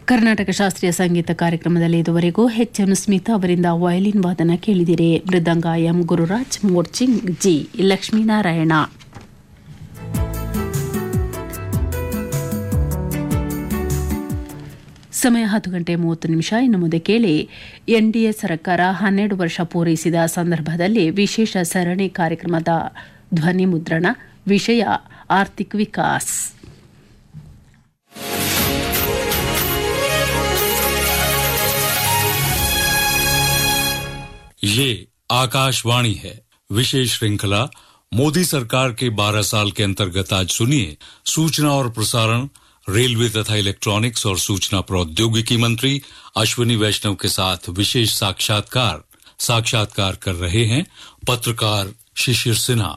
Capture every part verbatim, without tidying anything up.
ಕರ್ನಾಟಕ ಶಾಸ್ತ್ರೀಯ ಸಂಗೀತ ಕಾರ್ಯಕ್ರಮದಲ್ಲಿ ಇದುವರೆಗೂ ಎಚ್ ಎಂ ಸ್ಮಿತಾ ಅವರಿಂದ ವಯಲಿನ್ ವಾದನ ಕೇಳಿದಿರಿ. ಮೃದಂಗ ಎಂ ಗುರುರಾಜ್, ಮೋರ್ಚಿಂಗ್ ಜಿ ಲಕ್ಷ್ಮೀನಾರಾಯಣ. ಸಮಯ ಹತ್ತು ಗಂಟೆ ಮೂವತ್ತು ನಿಮಿಷ. ಇನ್ನು ಮುಂದೆ ಕೇಳಿ, ಎನ್ಡಿಎ ಸರ್ಕಾರ ಹನ್ನೆರಡು ವರ್ಷ ಪೂರೈಸಿದ ಸಂದರ್ಭದಲ್ಲಿ ವಿಶೇಷ ಸರಣಿ ಕಾರ್ಯಕ್ರಮದ ಧ್ವನಿ ಮುದ್ರಣ. ವಿಷಯ ಆರ್ಥಿಕ ವಿಕಾಸ್. ये आकाशवाणी है. विशेष श्रृंखला मोदी सरकार के बारह साल के अंतर्गत आज सुनिए सूचना और प्रसारण, रेलवे तथा इलेक्ट्रॉनिक्स और सूचना प्रौद्योगिकी मंत्री अश्विनी वैष्णव के साथ विशेष साक्षात्कार. साक्षात्कार कर रहे हैं पत्रकार शिशिर सिन्हा.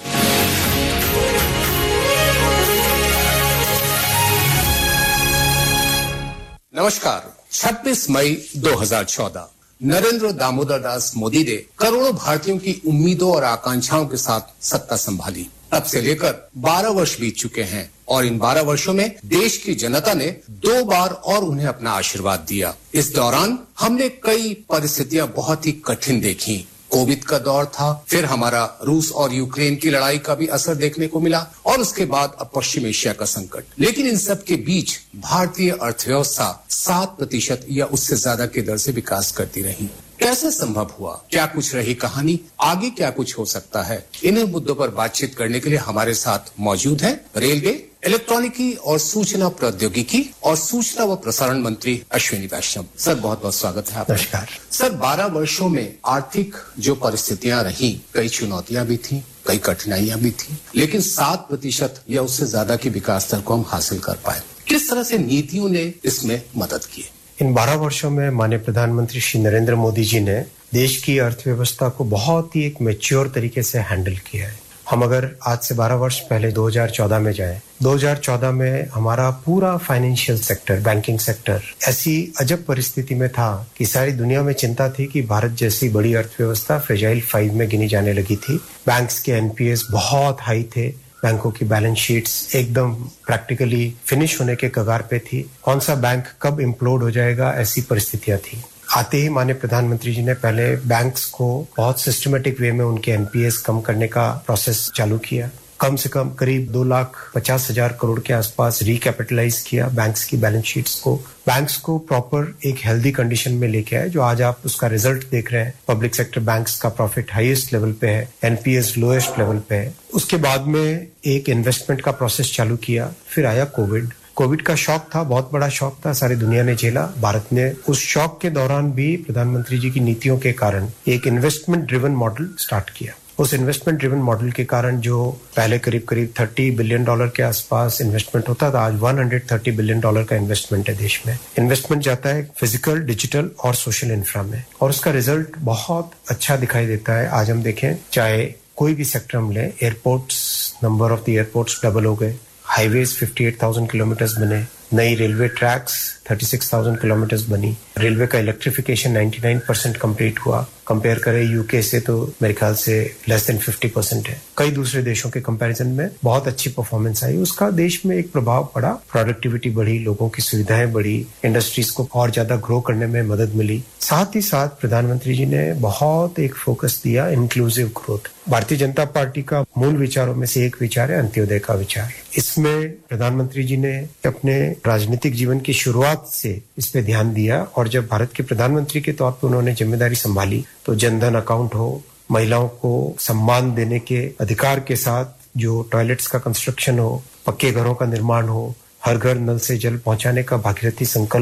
नमस्कार. छब्बीस मई दो हज़ार चौदह नरेंद्र दामोदर दास मोदी ने करोड़ों भारतीयों की उम्मीदों और आकांक्षाओं के साथ सत्ता संभाली. तब से लेकर बारह वर्ष बीत चुके हैं और इन बारह वर्षों में देश की जनता ने दो बार और उन्हें अपना आशीर्वाद दिया. इस दौरान हमने कई परिस्थितियां बहुत ही कठिन देखी. कोविड का दौर था, फिर हमारा रूस और यूक्रेन की लड़ाई का भी असर देखने को मिला और उसके बाद अब पश्चिम एशिया का संकट. लेकिन इन सब के बीच भारतीय अर्थव्यवस्था सात प्रतिशत या उससे ज्यादा की दर से विकास करती रही. कैसे संभव हुआ? क्या कुछ रही कहानी? आगे क्या कुछ हो सकता है? इन मुद्दों पर बातचीत करने के लिए हमारे साथ मौजूद है रेलवे, इलेक्ट्रॉनिकी और सूचना प्रौद्योगिकी और सूचना व प्रसारण मंत्री अश्विनी वैष्णव. सर, बहुत बहुत स्वागत है आपका. नमस्कार सर. बारह वर्षों में आर्थिक जो परिस्थितियां रही, कई चुनौतियां भी थी, कई कठिनाइयां भी थी, लेकिन सात प्रतिशत या उससे ज्यादा की विकास दर को हम हासिल कर पाए. किस तरह से नीतियों ने इसमें मदद की? इन बारह वर्षों में माननीय प्रधानमंत्री श्री नरेंद्र मोदी जी ने देश की अर्थव्यवस्था को बहुत ही एक मैच्योर तरीके से हैंडल किया है. हम अगर आज से बारह वर्ष पहले दो हज़ार चौदह में जाएं, दो हज़ार चौदह में हमारा पूरा फाइनेंशियल सेक्टर, बैंकिंग सेक्टर ऐसी अजब परिस्थिति में था कि सारी दुनिया में चिंता थी कि भारत जैसी बड़ी अर्थव्यवस्था फ्रेजाइल फाइव में गिनी जाने लगी थी. बैंक्स के एनपीएस बहुत हाई थे, बैंकों की बैलेंस शीट्स एकदम प्रैक्टिकली फिनिश होने के कगार पे थी. कौन सा बैंक कब इम्प्लोड हो जाएगा, ऐसी परिस्थितियां थी. आते ही माननीय प्रधानमंत्री जी ने पहले बैंक्स को बहुत सिस्टमेटिक वे में उनके एनपीएस कम करने का प्रोसेस चालू किया. कम से कम करीब दो लाख पचास हजार करोड़ के आसपास रिकैपिटलाइज किया बैंक्स की बैलेंस शीट्स को. बैंक्स को प्रॉपर एक हेल्दी कंडीशन में लेके आए, जो आज आप उसका रिजल्ट देख रहे हैं. पब्लिक सेक्टर बैंक्स का प्रॉफिट हाईएस्ट लेवल पे है, एनपीएस लोएस्ट लेवल पे है. उसके बाद में एक इन्वेस्टमेंट का प्रोसेस चालू किया. फिर आया कोविड. कोविड का शॉक था, बहुत बड़ा शॉक था, सारी दुनिया ने झेला. भारत ने उस शॉक के दौरान भी प्रधानमंत्री जी की नीतियों के कारण एक इन्वेस्टमेंट ड्रिवन मॉडल स्टार्ट किया. उस इन्वेस्टमेंट ड्रिवन मॉडल के कारण जो पहले करीब करीब तीस बिलियन डॉलर के आसपास इन्वेस्टमेंट होता था, आज एक सौ तीस बिलियन डॉलर का इन्वेस्टमेंट है देश में. इन्वेस्टमेंट जाता है फिजिकल, डिजिटल और सोशल इंफ्रा में और उसका रिजल्ट बहुत अच्छा दिखाई देता है. आज हम देखें, चाहे कोई भी सेक्टर हम लें, airports, number of the airports double हो गए, हाईवेज अट्ठावन हज़ार किलोमीटर्स बने, नई रेलवे ट्रैक्स छत्तीस हज़ार किलोमीटर्स बनी, रेलवे का इलेक्ट्रिफिकेशन निन्यानवे परसेंट कंप्लीट हुआ. कंपेयर करें यूके से तो मेरे ख्याल से लेस देन पचास परसेंट है. कई दूसरे देशों के कंपैरिजन में बहुत अच्छी परफॉर्मेंस आई. उसका देश में एक प्रभाव पड़ा, प्रोडक्टिविटी बढ़ी, लोगों की सुविधाएं बढ़ी, इंडस्ट्रीज को और ज्यादा ग्रो करने में मदद मिली. साथ ही साथ प्रधानमंत्री जी ने बहुत एक फोकस दिया inclusive growth. Bharatiya Janata party का मूल विचारों में से एक विचार है अंत्योदय का विचार. इसमें प्रधानमंत्री जी ने अपने राजनीतिक जीवन की शुरुआत से इस पे ध्यान दिया और जब भारत के प्रधानमंत्री के तौर पर उन्होंने जिम्मेदारी संभाली तो जनधन अकाउंट हो, महिलाओं को सम्मान देने के अधिकार के साथ जो टॉयलेट्स का कंस्ट्रक्शन हो, पक्के घरों का निर्माण हो, हर घर नल से जल पहुंचाने का भागीरथी संकल्प